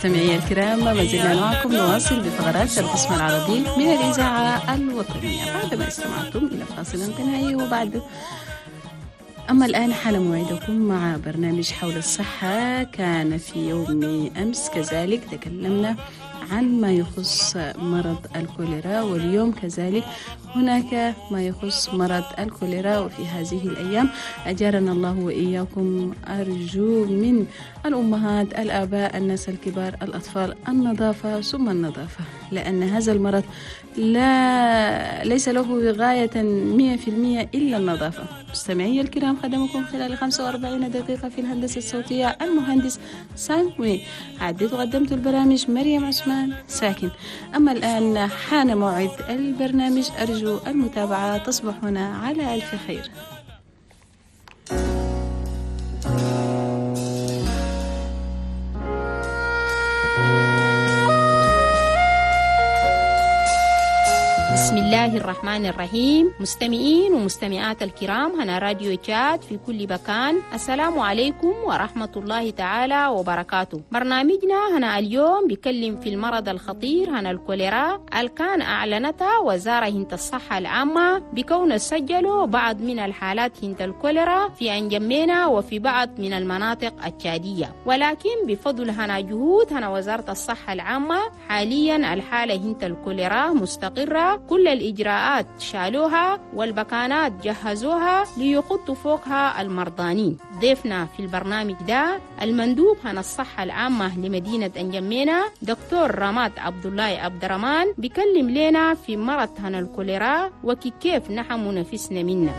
مستمعي الكرام، ما زلنا معكم نواصل بفقرات القسم العربي من الإذاعة الوطنية بعدما استمعتم إلى فاصل غنائي وبعد. أما الآن حان موعدكم مع برنامج حول الصحة. كان في يوم أمس كذلك تكلمنا عن ما يخص مرض الكوليرا، واليوم كذلك هناك ما يخص مرض الكوليرا. وفي هذه الأيام أجارنا الله وإياكم، أرجو من الأمهات، الآباء، الناس الكبار، الأطفال، النظافة ثم النظافة، لأن هذا المرض ليس له غاية 100% إلا النظافة. مستمعي الكرام، خدمكم خلال 45 دقيقة في الهندسة الصوتية المهندس سانوي. عدت وقدمت البرامج مريم عثمان ساكن. أما الآن حان موعد البرنامج، أرجو المتابعة. تصبحون على ألف خير. بسم الله الرحمن الرحيم. مستمعين ومستمعات الكرام، هنا راديو جاد في كل مكان، السلام عليكم ورحمة الله تعالى وبركاته. برنامجنا هنا اليوم بيكلم في المرض الخطير هنا الكوليرا، كان أعلنتها وزارة هند الصحة العامة بكون سجلوا بعض من الحالات هند الكوليرا في أنجمينا وفي بعض من المناطق التشادية، ولكن بفضل هنا جهود هنا وزارة الصحة العامة حاليا الحالة هند الكوليرا مستقرة. كل الإجراءات شالوها والبكانات جهزوها ليخطوا فوقها المرضانين. ضيفنا في البرنامج ده المندوب هنا الصحة العامة لمدينة أنجمينا دكتور رماد عبد الله عبد الرحمن، بيكلم لنا في مرض هنا الكوليرا وكيف نحن نفسنا منه.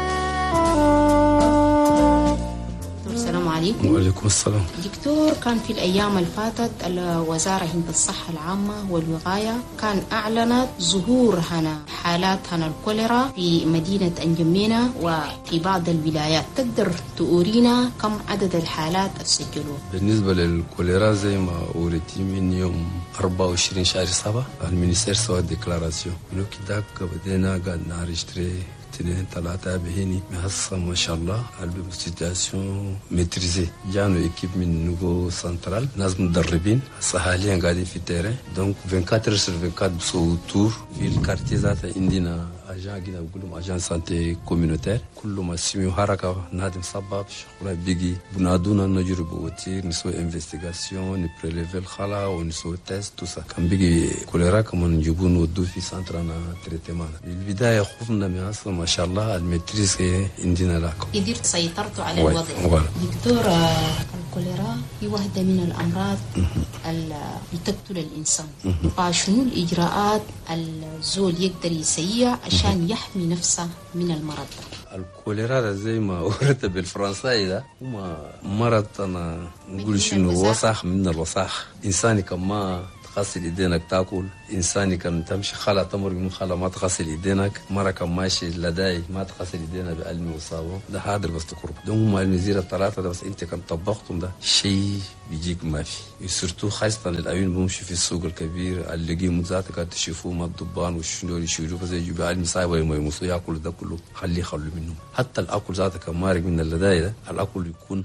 السلام عليكم. وعليكم السلام. دكتور، كان في الأيام اللي فاتت الوزارة هند الصحة العامة والوقاية كان أعلنت ظهور هنا حالات هنا الكوليرا في مدينة أنجمينا وفي بعض الولايات. تقدر تقولينا كم عدد الحالات السجلوا؟ بالنسبة للكوليرا زي ما أوريتي من يوم 24 شهر 7 المينيستير سوى ديكلاراسيون لو كده بدينا قاعد نارجستري 2-3 بهني محصة ما شاء الله. قلبي سيتياسيون ميتريزي. جانو إكيب من نوغو سنترال، ناس مدربين هسه حاليا قاعدين في التيران. دونك 24/24 بسووا تور في الكارتيه ذات. عندنا أجان كده بقولهم أجان سانتي كوميونيتير، كلهم اسميو حركة نادم سبب شغل بيجي بنادونا نجرب وتير نسوي انفستيغاسيون نبريليفي الخلا ونسوي تيست توسا. كان بيجي كوليرا كمان نجيبون ودو في سنترنا تريتمان. بالبداية خوفنا من أصلا ما شاء الله الميتريز عندنا لكم. قدرت سيطرتوا على الوضع. دكتور، الكوليرا هي واحدة من الأمراض اللي بتقتل الإنسان، فشنو الإجراءات الزول يقدر يسيها عشان يحمي نفسه من المرض ده؟ الكوليرا زي ما قلت بالفرنساي ده هو مرض أنا نقول شنو وسخ من الوسخ. إنساني كما تغسل يدينك تاكل، إنساني كان تمشي خلا تمر من خلا ما تغسل يدينك، مرة كان ماشي لداي ما تغسل يدينا بألمي وصابون. ده حاضر بس تقرب دهم المزيرة الثلاثة ده، بس أنت كان طبختم ده شيء بيجيك ما في. يسرتو خاصة الأيون بمشي في السوق الكبير اللي جي مزاتك قاعد تشوفوه ما الضبان والشنو يشيلوا فزي يجيب ألمي صايب ما يمسوا ياكل ده كله خلوا منه. حتى الأكل ذاتك كان مارق من اللداي ده، الأكل يكون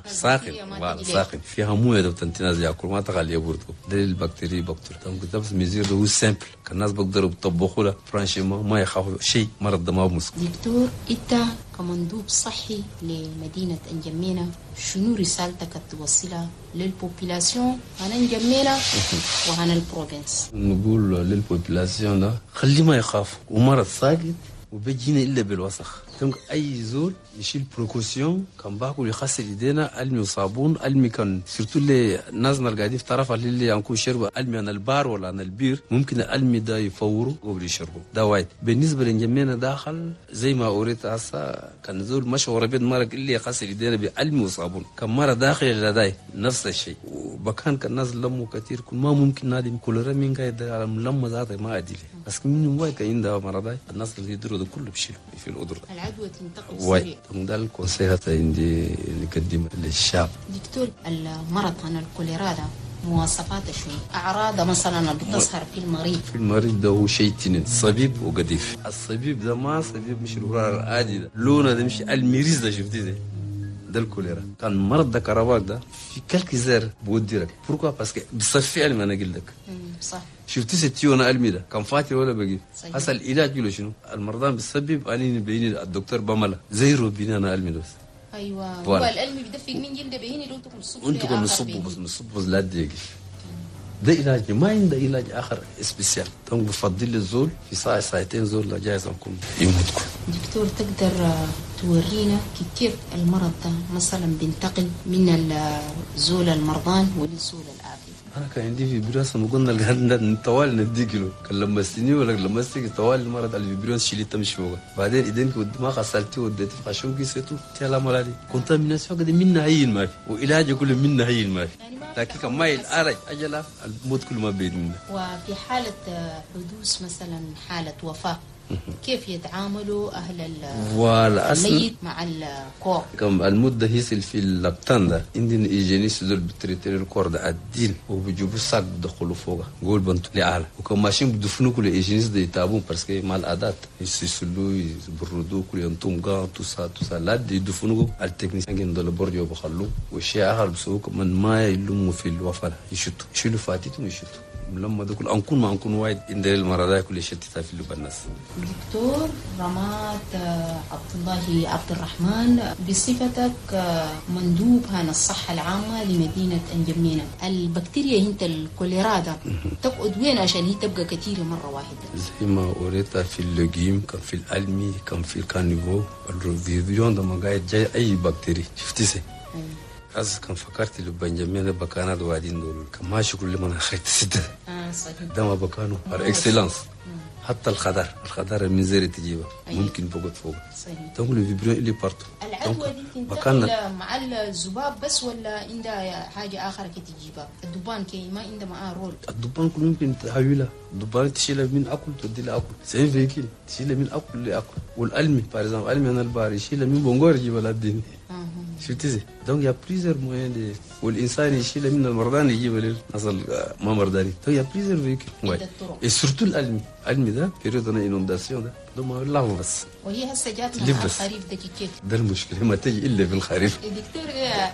ساخن فيها موية ده بتنتناز ياكل ما تخليه يبرد. ده البكتيريا بكتير. ده بس مزير ده هو سامبل، كان الناس بقدروا يطبخوا له فرانشيما ما يخافوا شيء. مرض ده ما مسك. دكتور، انت كمندوب صحي لمدينة أنجمينا شنو رسالتك توصلها للبوبيلاسيون هنا أنجمينا وهنا البروفنس؟ نقول للبوبيلاسيون ده خلي ما يخاف، ومرض ساكت وبيجينا إلا بالوسخ. أي زول يشيل بروكوسيون، كان باكل يغسل يدينا ألمي وصابون. ألمي كان سيرتو اللي نازنا القاعدين في طرف اللي ينكون شربوا ألمي عن البار ولا عن البير، ممكن الألمي ده يفوروا قبل يشربوا ده وايد. بالنسبة لنجمينا داخل زي ما أوريت هسا كان زول مشهور بين مرق اللي يغسل يدينا بألمي وصابون، كان مرة داخل لداي نفس الشيء. وبكان كان الناس لموا كثير، كل ما ممكن نادي كوليرا مين قاعد على ملمة ذاته ما أدري، بس من وايد كان عنده مرضاي الناس اللي يدروا ده كله بشيله في الأدر. العدوى تنتقل سريع. ده الكونسيهة عندي نقدم للشعب. دكتور، المرض عن الكوليرا ده مواصفاته شنو؟ أعراض مثلا بتظهر في المريض. في المريض ده هو شيء تنين صبيب وقديف. الصبيب ده ما صبيب مش الورار العادي ده، لونه ده مش الميريز ده شفتي ده الكوليرا. كان مرض ده كرباك ده في كلك زر بوديرك. بوركوا باسكو بصفي علم انا قلت لك صح. شفتي ستيونا علمي ده كان فاتي ولا بقي هسه العلاج له شنو المرضان بتسبب اني بيني الدكتور بملا زي روبيني انا علمي بس. ايوه هو العلمي بيدفق من جلد بيني لو انتم نصبوا بس نصبوا لا دقيقه ده علاج ما عنده علاج اخر سبيسيال. دونك بفضل الزول في ساعه ساعتين زول لا جايز انكم يموتكم. دكتور تقدر تورينا كيف المرض ده مثلا بينتقل من الزول المرضان وللزول العافي؟ انا كان عندي فيبريون ما قلنا الجهاز طوال نديك له كان لمستني ولا لمستك طوال المرض الفيبريون شيلي تمشي فوق بعدين ايدينك ما غسلتي وديتي في خشوم كيسيتو تلا مرادي كنت من الناس فقد منا هي ما في وعلاج كل منا هي ما في لكن كان ما الارج اجل الموت كل ما بين منا. وفي حاله حدوث مثلا حاله وفاه كيف يتعاملوا أهل الميت مع الكور؟ كم المدة هيسل في اللبتان ده عندنا إيجينيس دول بتريتين الكور ده الدين وبيجيبوا ساق بدخلوا فوقه قول بنتو لعالة وكم ماشين بدفنوا كل إيجينيس ده يتابون برسكي مع العادات يسلوا يبردوا كل ينتم قام توسا لا دي يدفنوا التكنيسيين دول برجوا بخلوا والشيء آخر بسوق من ما يلموا في الوفاة يشيلوا فاتيتهم يشيلوا لما دخل أنكون ما أنكون وايد إن المرضى كل شيء تتفاعل بالناس. دكتور رماد عبد الله عبد الرحمن بصفتك مندوب هنا الصحة العامة لمدينة أنجمينة البكتيريا هنت الكوليرا ده تقعد وين عشان هي تبقى كثيرة مرة واحدة؟ زي ما قريتها في اللوجيم كان في الألمي كان في الكانيفو الروفيفيون ده ما قاعد جاي أي بكتيريا شفتي أز كان فكرت لو بنجمين بكانات وادين دول كان ماشي كل ما أنا خيت سد صحيح ده ما بكانوا على إكسلانس حتى الخضار من زير تجيبه ممكن بقعد فوق صحيح تقول فيبريون اللي بارتو العدوى دي تنتقل مع الذباب بس ولا عندها حاجة آخر كي تجيبها الدبان كي ما عنده معاه رول الدبان كله ممكن تحويلها الدبان تشيلها من أكل تودي لها أكل سين فيكل تشيلها من أكل لأكل والألمي بارزام ألمي أنا الباري يشيلها من بونغور يجيبها للدين شفتي دونك يا بليزر موين دي والإنسان يشيلها من المرضان يجيبها للناس ما مرضاني دونك يا بليزر فيكل واي سورتو الألمي ده بيريد أنا إنونداسيون ده ما الله بس وهي هسه جاتنا مع الخريف ده كيف ده المشكلة ما تجي إلا في الخريف. دكتور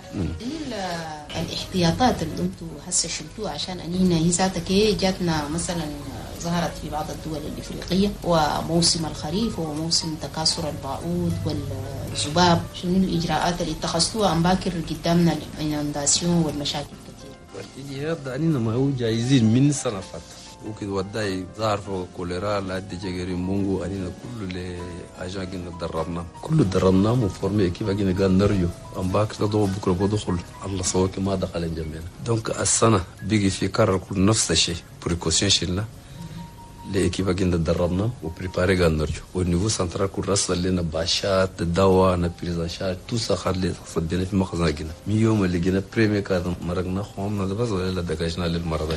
الاحتياطات اللي انتم هسه شلتوها عشان انينا هي ذاتك جاتنا مثلا ظهرت في بعض الدول الافريقيه وموسم الخريف وموسم تكاثر البعوض والذباب شنو الاجراءات اللي اتخذتوها عن باكر قدامنا الانونداسيون والمشاكل كثيره؟ والاجراءات ده انينا ما هو جايزين من سنه فاتت وكده وداي ظهر فوق كوليرا لحد جاكري مونغو انينا كله لاجان كنا دربنا كله دربنا مفورمي كيف اجينا قال نرجو ام باك تدو بكره بدخل الله سواك ما دخل الجميع دونك السنه بيجي في كرر كل نفس الشيء بريكوشن شلنا لكيف اجينا دربنا وبريباري قال نرجو والنيفو سنترال كل رسل لنا باشات الدواء نبريزاشات تو سخر لي فدينا في مخزن جينا من يوم اللي جينا بريمي كذا مرقنا خومنا ده بس ولا دقاجنا للمرضى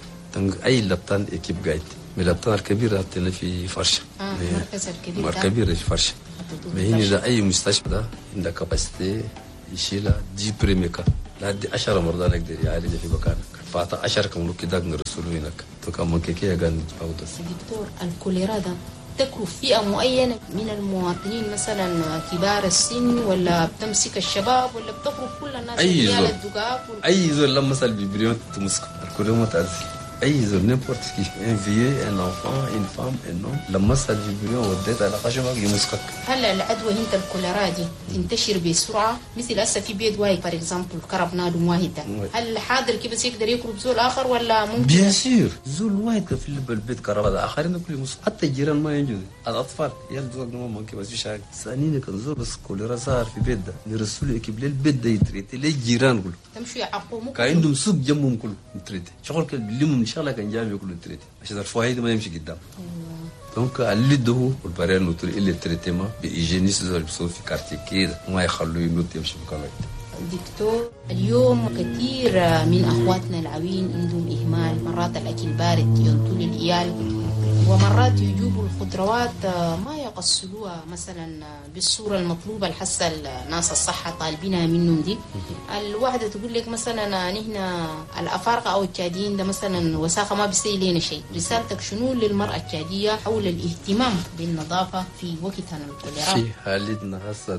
أي لبتان إكيب قاعد من اللبتان الكبيرة هتنا في فرشة مركز الكبير مركبير في فرشة مهين ده أي مستشفى ده عنده كاباسيتي يشيلها دي بريميكا لحد 10 مرضى نقدر يعالج في مكانك فاتا 10 كم لو كده نرسلوا هناك تكمل كيكيا قاعد نتفاوض. دكتور الكوليرا ده تكرف فئة معينة من المواطنين مثلا كبار السن ولا بتمسك الشباب ولا بتكرف كل الناس أي زول أي زول لما سال ببريون تمسك الكوليرا متأذي أي زول نيمبورت كي ان فيي ان انفان ان فام ان نون لما سال ببريون وديت على خشمك يمسكك. هلا العدوى هنت الكوليرا دي تنتشر بسرعة مثل هسه في بيت واحد فور اكزامبل كرب نادم واحد ده هل حاضر كيف بس يقدر يكرب زول آخر ولا ممكن؟ بيان سير زول واحد في البيت كرب هذا آخرين كل يمسك حتى الجيران ما ينجوا الأطفال يلزق نوم ممكن بس في حاجة ثانيين كان زول بس كوليرا صار في بيت ده نرسلوا اكيب للبيت ده يتريتي للجيران كله تمشوا يعقوموا كان عندهم سوق جنبهم كله يتريتي شغل كده بيلموا ان شاء الله كان جامع كله يتريتي عشان الفوايد ما يمشي قدام. دونك اللي ده والبريال نوتري اللي تريتيما بإيجينيس زول بيصير في كارتي كده ما يخلوه ينوت يمشي بكلام. دكتور اليوم كثير من أخواتنا العوين عندهم إهمال مرات الأكل بارد ينطوا للعيال ومرات يجيبوا الخضروات ما يغسلوها مثلا بالصورة المطلوبة لحسن الناس الصحة طالبينها منهم دي الواحدة تقول لك مثلا نحن الأفارقة أو التشاديين ده مثلا وساخة ما بيسوي لنا شيء رسالتك شنو للمرأة التشادية حول الاهتمام بالنظافة في وقتها الكوليرا؟ في حالتنا هسه ده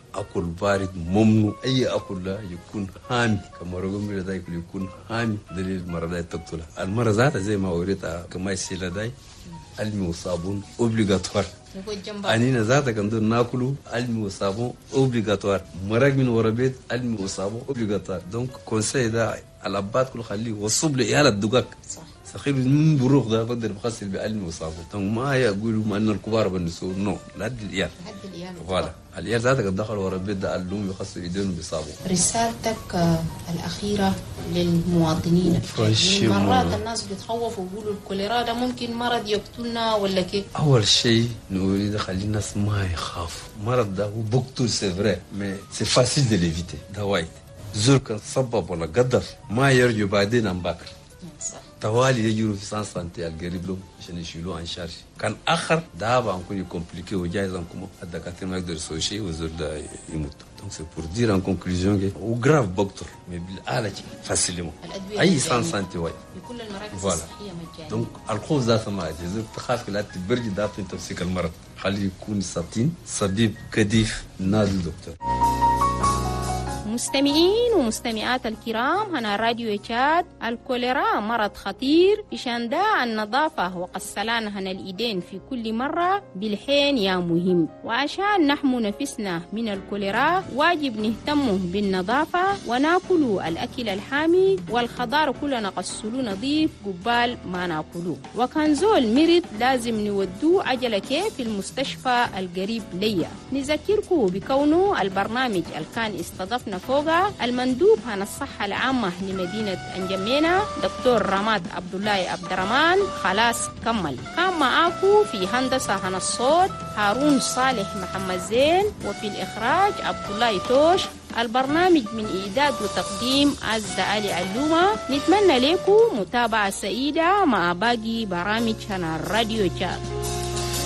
أكل بارد ممنوع. أي أكل لا يكون حامي كما رغم ذلك يكون حامي دليل المرض لا تقتلها. المرض ذاتها زي ما وريتها كما يصير داي المي وصابون اوبليغاتوار. أنينا ذاتها كندور ناكلو المي وصابون اوبليغاتوار. مرق من ورا بيت المي وصابون اوبليغاتوار. دونك كونساي ده الأبات كله خليه وصب لي على الدقاق. سخير من بروح ده بقدر بغسل بألمي وصابون. دونك ما يقولوا ما إن الكبار بنسوا نو لحد العيال. فوالا العيال ذاتها قد دخلوا ورا البيت ده اللوم يغسل يدينهم بصابون. رسالتك الأخيرة للمواطنين. مرات الناس بيتخوفوا ويقولوا الكوليرا ده ممكن مرض يقتلنا ولا كيف؟ أول شيء نريد خلي الناس ما يخافوا. مرض ده هو بقتل سيفري مي سي فاسيل دي ليفيتي. ده وايد زور كان سبب ولا قدر ما يرجع بعدين عن باكر. توالي يجروا في سان سانتي القريب لهم عشان يشيلوه عن شارج. كان آخر دابا نكون يكمبليكي وجايز نكون الدكاترة ما يقدروا يسوي شيء والزول ده يموت. Donc c'est pour dire en conclusion que au grave docteur mais بالآلة facilement أي سان سانتي واي بكل المراكز الصحية مجانية. donc الخوف ذاته ما أجي تخاف لا تبرج ده تمسك المرض خليه يكون ساتين صبيب كديف نادي دكتور. مستمعين ومستمعات الكرام، هنا راديو تشاد. الكوليرا مرض خطير، عشان ده النظافة وغسلان هنا الإيدين في كل مرة بالحين يا مهم. وعشان نحمو نفسنا من الكوليرا واجب نهتم بالنظافة وناكل الأكل الحامي والخضار كلنا نغسلوه نظيف قبال ما ناكلوه. وكان زول مرض لازم نودوه عجلة كيف في المستشفى القريب ليا. نذكركم بكونه البرنامج الكان استضفنا فوقها المندوب عن الصحة العامة لمدينة أنجمينا دكتور رماد عبد الله عبد الرحمن. خلاص كمل. كان معاكو في هندسة عن الصوت هارون صالح محمد زين، وفي الإخراج عبد الله توش. البرنامج من إعداد وتقديم عزة علي علومة. نتمنى لكم متابعة سعيدة مع باقي برامج هنا الراديو جاد.